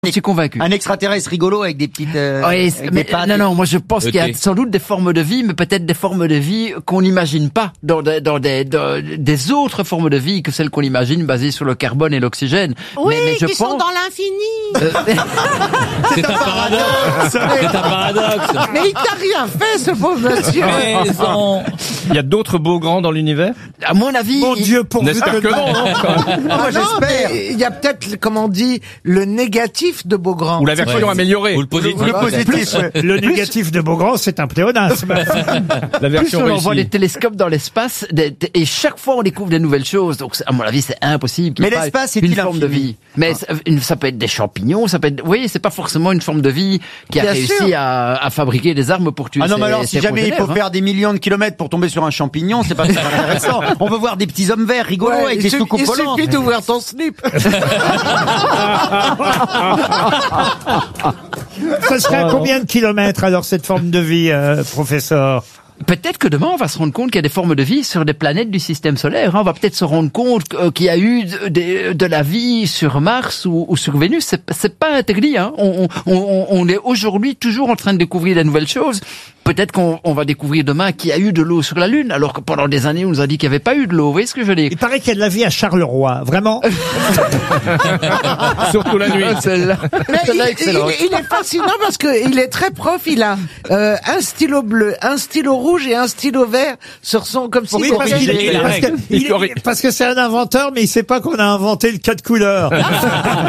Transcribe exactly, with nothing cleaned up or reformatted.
Je suis convaincu. Un extraterrestre rigolo avec des petites. Euh, oui, avec mais, des pattes non, et... non, moi je pense okay. qu'il y a sans doute des formes de vie, mais peut-être des formes de vie qu'on n'imagine pas dans, des, dans des, dans des autres formes de vie que celles qu'on imagine basées sur le carbone et l'oxygène. Oui, mais, mais je qui pense... sont dans l'infini. C'est un paradoxe. C'est un paradoxe. Mais il t'a rien fait, ce pauvre monsieur. Raison. Il y a d'autres beaux grands dans l'univers? À mon avis, Mon il... Dieu, pourvu N'espère que que non, non Ah Moi, non, j'espère. mais il y a peut-être, comme on dit, le négatif de Beaugrand. Ou la version Ouais. améliorée. Ou le positif. Le positif. ouais. le négatif de Beaugrand, c'est un pléonasme. La plus version on envoie des réussie. télescopes dans l'espace, des- des- et chaque fois on découvre des nouvelles choses. Donc, à mon avis, c'est impossible qu'il y Mais ait pas l'espace une est-il forme de infini vie. Mais ça, une- ça peut être des champignons, ça peut être. Vous voyez, c'est pas forcément une forme de vie qui a Bien réussi sûr. à, à fabriquer des armes pour tuer. Ah non, mais ses- alors, si ses jamais il faut progénères, hein. faire des millions de kilomètres pour tomber sur un champignon, c'est pas très intéressant. On veut voir des petits hommes verts rigolos Ouais, avec il des suffit- soucoupes il volantes. suffit d'ouvrir ton slip. Ça serait à combien de kilomètres, alors, cette forme de vie, euh, professeur? Peut-être que demain on va se rendre compte qu'il y a des formes de vie sur des planètes du système solaire. Hein. On va peut-être se rendre compte que- qu'il y a eu de, de, de la vie sur Mars ou, ou sur Vénus. C'est, c'est pas interdit. Hein. On, on, on, on est aujourd'hui toujours en train de découvrir de nouvelles choses. Peut-être qu'on on va découvrir demain qu'il y a eu de l'eau sur la Lune, alors que pendant des années on nous a dit qu'il n'y avait pas eu de l'eau. Vous voyez ce que je veux dire? Il paraît qu'il y a de la vie à Charleroi. Vraiment? Surtout la nuit. Celle-là, Mais il, celle-là il- excellente. il est fascinant parce que il est très prof. Il a euh, un stylo bleu, un stylo rouge et un stylo vert sur son comme si Oui, c'était- parce, qu'il- corriger la parce que, règle. il- Il corrige. parce que c'est un inventeur, mais il sait pas qu'on a inventé le code couleur.